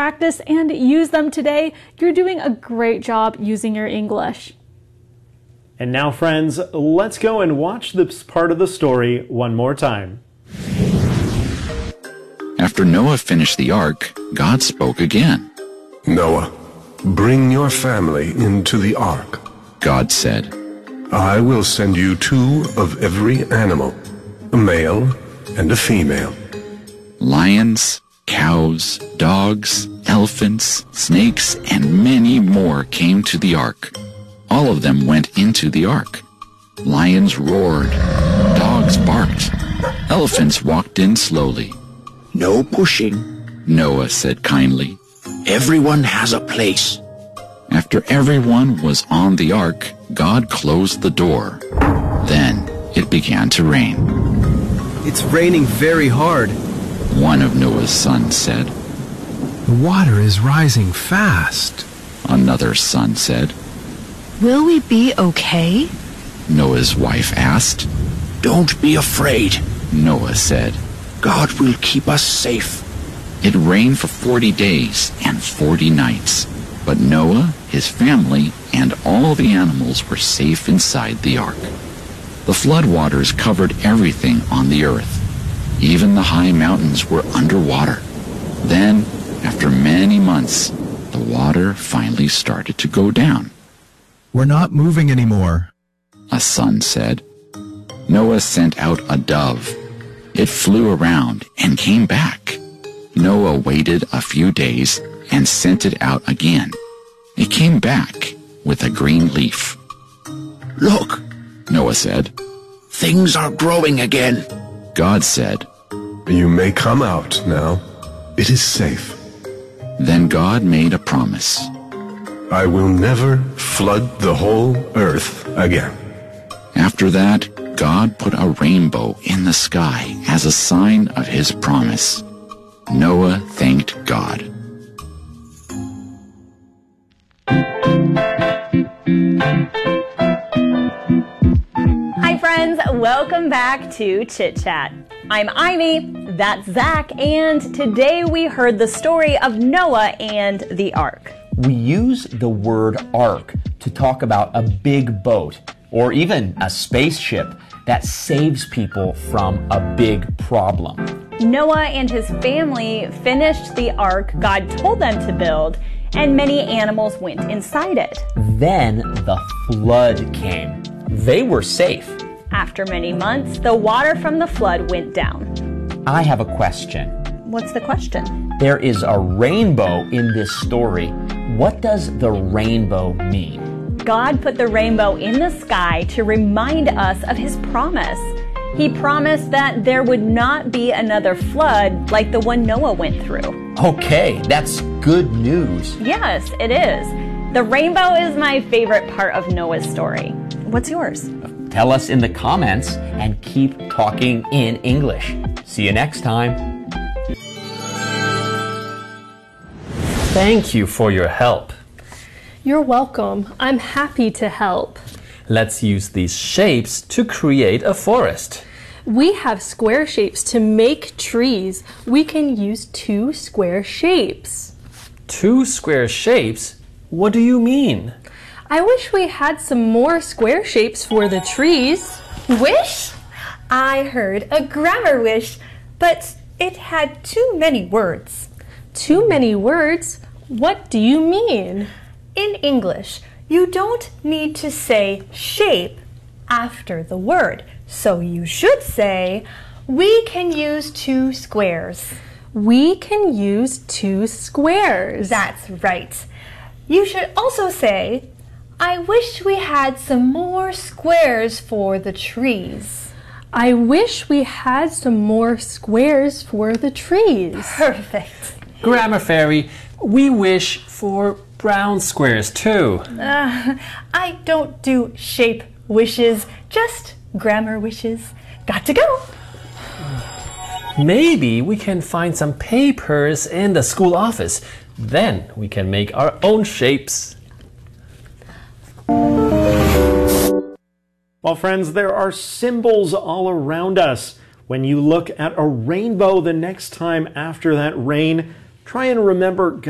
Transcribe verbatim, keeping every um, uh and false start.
practice and use them today, you're doing a great job using your English. And now, friends, let's go and watch this part of the story one more time. After Noah finished the ark, God spoke again. Noah, bring your family into the ark. God said, I will send you two of every animal, a male and a female. Lions, cows, dogs, elephants, snakes, and many more came to the ark. All of them went into the ark. Lions roared, dogs barked, elephants walked in slowly. No pushing, Noah said kindly. Everyone has a place. After everyone was on the ark, God closed the door. Then it began to rain. It's raining very hard, one of Noah's sons said. The water is rising fast, another son said. Will we be okay? Noah's wife asked. Don't be afraid, Noah said. God will keep us safe. It rained for forty days and forty nights, but Noah, his family, and all the animals were safe inside the ark. The flood waters covered everything on the earth. Even the high mountains were underwater. Then, after many months, the water finally started to go down. We're not moving anymore, a son said. Noah sent out a dove. It flew around and came back. Noah waited a few days and sent it out again. It came back with a green leaf. Look, Noah said. Things are growing again. God said, You may come out now. It is safe. Then God made a promise. I will never flood the whole earth again. After that, God put a rainbow in the sky as a sign of his promise. Noah thanked God. Hi friends, welcome back to Chit Chat. I'm Ivy, that's Zach, and today we heard the story of Noah and the ark. We use the word ark to talk about a big boat or even a spaceship that saves people from a big problem. Noah and his family finished the ark God told them to build, and many animals went inside it. Then the flood came. They were safe. After many months, the water from the flood went down. I have a question. What's the question? There is a rainbow in this story. What does the rainbow mean? God put the rainbow in the sky to remind us of his promise. He promised that there would not be another flood like the one Noah went through. Okay, that's good news. Yes, it is. The rainbow is my favorite part of Noah's story. What's yours? Tell us in the comments and keep talking in English. See you next time. Thank you for your help. You're welcome. I'm happy to help. Let's use these shapes to create a forest. We have square shapes to make trees. We can use two square shapes. Two square shapes? What do you mean? I wish we had some more square shapes for the trees. Wish? I heard a grammar wish, but it had too many words. Too many words? What do you mean? In English, you don't need to say shape after the word. So you should say, we can use two squares. We can use two squares. That's right. You should also say, I wish we had some more squares for the trees. I wish we had some more squares for the trees. Perfect. Grammar Fairy, we wish for brown squares too. Uh, I don't do shape wishes, just grammar wishes. Got to go. Maybe we can find some papers in the school office. Then we can make our own shapes. Well, friends, there are symbols all around us. When you look at a rainbow the next time after that rain, try and remember